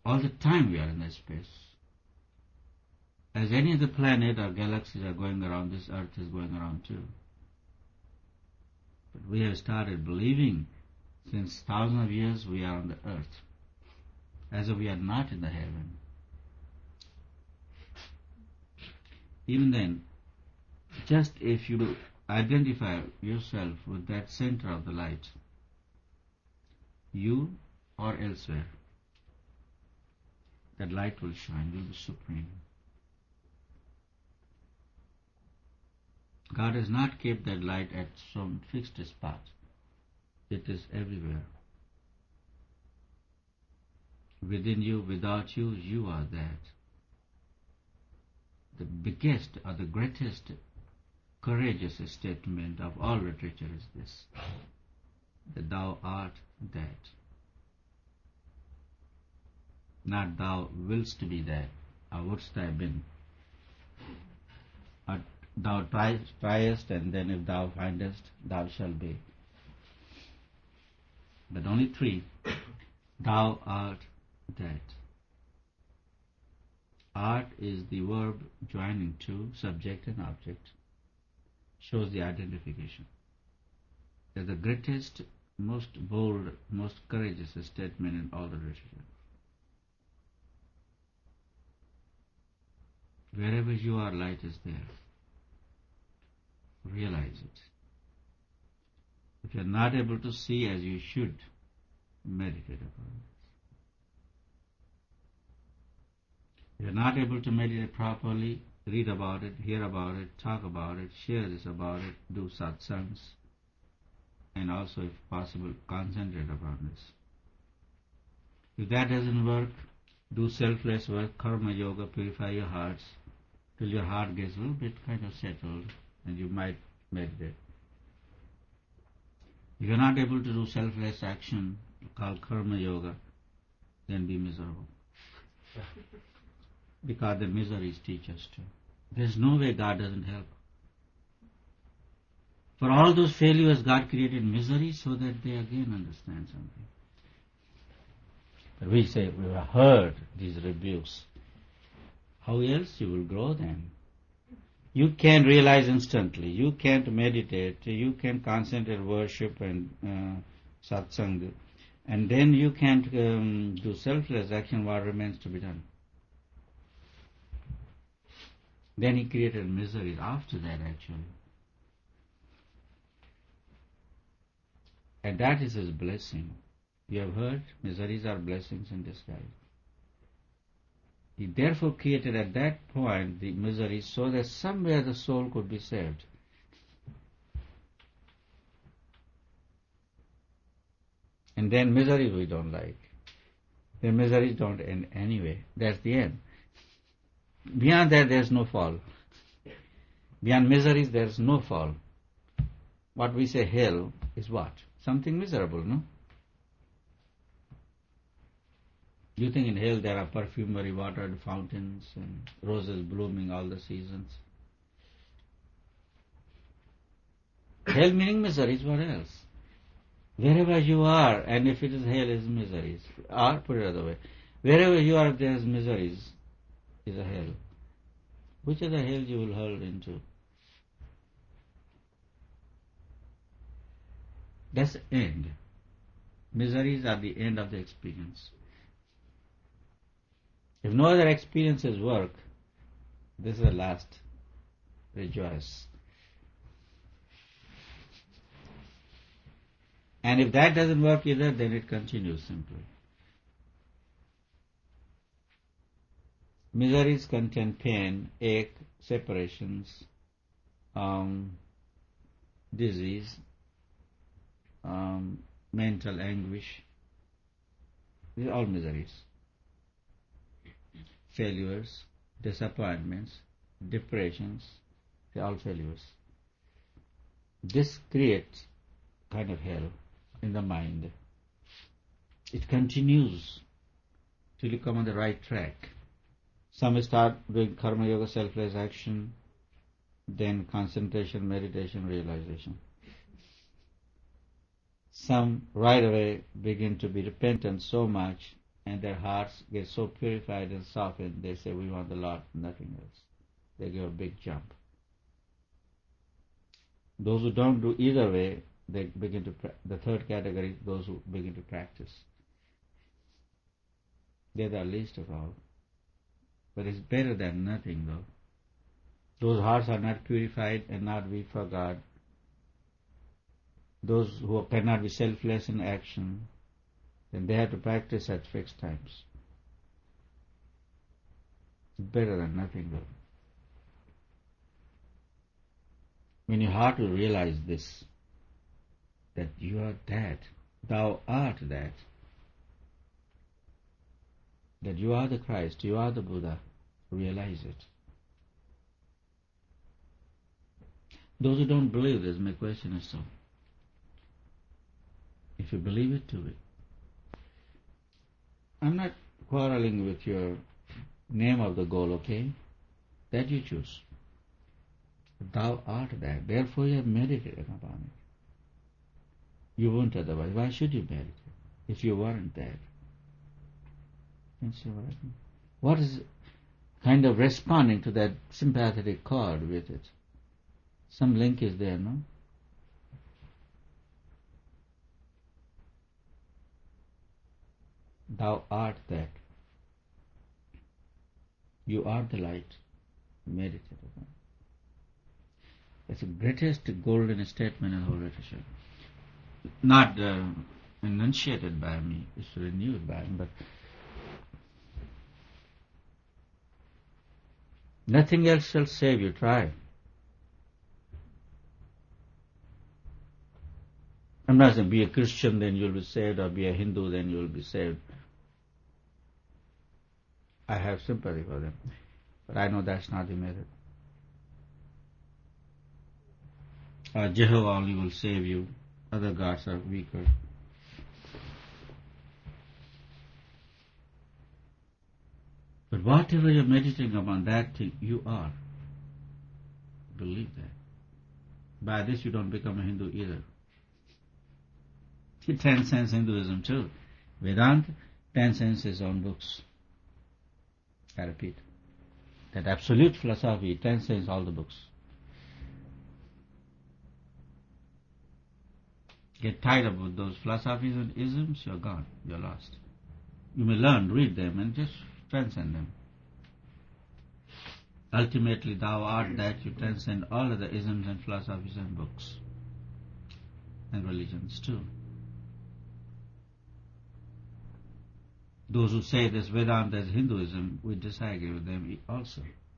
All the time we are in that space. As any other planet or galaxies are going around, this earth is going around too. But we have started believing since thousands of years we are on the earth, as if we are not in the heaven. Even then, just if you identify yourself with that center of the light, you or elsewhere, that light will shine, will be supreme. God has not kept that light at some fixed spot. It is everywhere. Within you, without you, you are that. The biggest or the greatest courageous statement of all literature is this, that thou art that. Not thou willst be that, or wouldst thou been. Or thou triest, and then if thou findest, thou shalt be. But only three. Thou art that. Art is the verb joining two, subject and object. Shows the identification. That's the greatest, most bold, most courageous statement in all the literature. Wherever you are, light is there. Realize it. If you are not able to see as you should, meditate upon it. If you are not able to meditate properly, read about it, hear about it, talk about it, share this about it, do satsangs, and also, if possible, concentrate upon this. If that doesn't work, do selfless work, karma yoga, purify your hearts, till your heart gets a little bit kind of settled, and you might meditate. If you're not able to do selfless action called karma yoga, then be miserable. Because the miseries teach us to. There's no way God doesn't help. For all those failures, God created misery so that they again understand something. But we say, we have heard these rebukes. How else you will grow then? You can realize instantly. You can't meditate. You can concentrate worship and satsang. And then you can't do selfless action. What remains to be done? Then he created miseries after that actually. And that is his blessing. You have heard, miseries are blessings in disguise. He therefore created at that point the misery so that somewhere the soul could be saved. And then miseries we don't like. Then miseries don't end anyway. That's the end. Beyond that there is no fall. Beyond miseries there is no fall. What we say hell is what? Something miserable, no? You think in hell there are perfumery, watered fountains and roses blooming all the seasons? Hell meaning miseries, what else? Wherever you are, and if it is hell, is miseries. Or, put it other way, wherever you are, there is miseries, is a hell. Which other hell you will hurl into? That's the end. Miseries are the end of the experience. If no other experiences work, this is the last. Rejoice. And if that doesn't work either, then it continues simply. Miseries contain pain, ache, separations, disease, mental anguish. These are all miseries. Failures, disappointments, depressions, they are all failures. This creates kind of hell in the mind. It continues till you come on the right track. Some start doing karma yoga, selfless action, then concentration, meditation, realization. Some right away begin to be repentant so much and their hearts get so purified and softened, they say, we want the Lord, nothing else. They give a big jump. Those who don't do either way, they begin to, the third category, those who begin to practice. They're the least of all. But it's better than nothing, though. Those hearts are not purified and not weak for God. Those who cannot be selfless in action, then they have to practice at fixed times. It's better than nothing, though. When your heart will realize this, that you are that, thou art that you are the Christ, you are the Buddha, realize it. Those who don't believe this may question it so. If you believe it, do it. I'm not quarreling with your name of the goal, okay? That you choose. Thou art that. Therefore you have meditated upon it. You won't otherwise. Why should you meditate if you weren't that? You see what I mean? What is kind of responding to that sympathetic chord with it? Some link is there, no? Thou art that. You are the light. Meditate upon it. That's the greatest golden statement in the whole literature. Not enunciated by me, it's renewed by me, but nothing else shall save you. Try. I'm not saying be a Christian, then you'll be saved, or be a Hindu, then you'll be saved. I have sympathy for them, but I know that's not the method. Jehovah only will save you. Other gods are weaker. But whatever you're meditating upon, that thing you are. Believe that. By this you don't become a Hindu either. It transcends Hinduism too. Vedanta transcends his own books. I repeat. That absolute philosophy transcends all the books. Get tied up with those philosophies and isms, you're gone. You're lost. You may learn, read them, and just transcend them. Ultimately, thou art that you transcend all other isms and philosophies and books. And religions too. Those who say this Vedanta is Hinduism, we disagree with them also.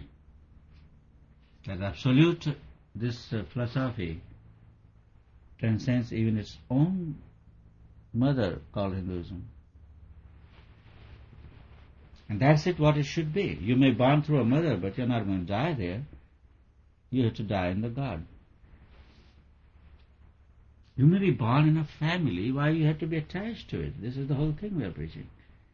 That absolute, this philosophy transcends even its own mother called Hinduism. And that's it, what it should be. You may born through a mother, but you're not going to die there. You have to die in the God. You may be born in a family, why you have to be attached to it? This is the whole thing we are preaching.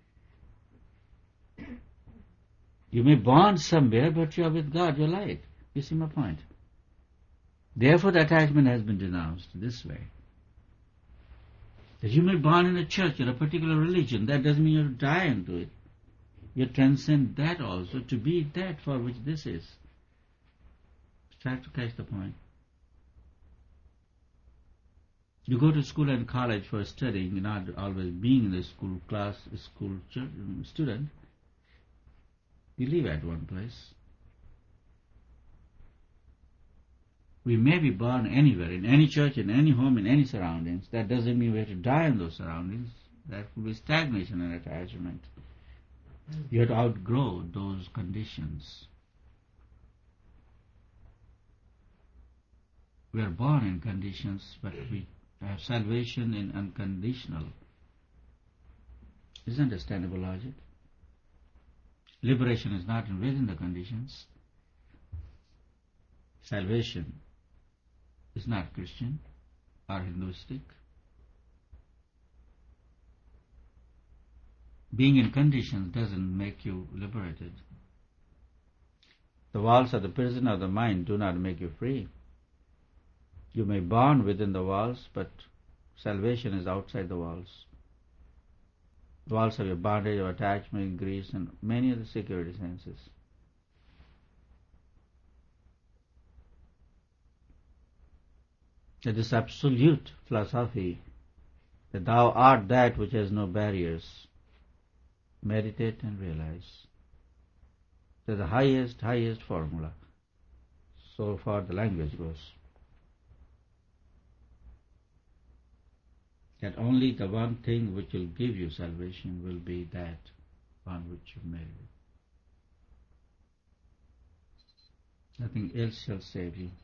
You may be born somewhere, but you are with God, you're light. You see my point? Therefore the attachment has been denounced this way. That you may be born in a church or a particular religion, that doesn't mean you have to die into it. You transcend that also to be that for which this is. Try to catch the point. You go to school and college for studying, not always being in the school class, school student. You live at one place. We may be born anywhere, in any church, in any home, in any surroundings. That doesn't mean we have to die in those surroundings. That could be stagnation and attachment. You have to outgrow those conditions. We are born in conditions, but we have salvation in unconditional. Is understandable logic? Liberation is not within the conditions. Salvation is not Christian or Hinduistic. Being in conditions doesn't make you liberated. The walls of the prison of the mind do not make you free. You may be born within the walls, but salvation is outside the walls. walls of your bondage, of attachment, greed, and many other security senses. That this absolute philosophy, that thou art that which has no barriers, meditate and realize. That's the highest formula, so far the language goes. That only the one thing which will give you salvation will be that one which you merited. Nothing else shall save you.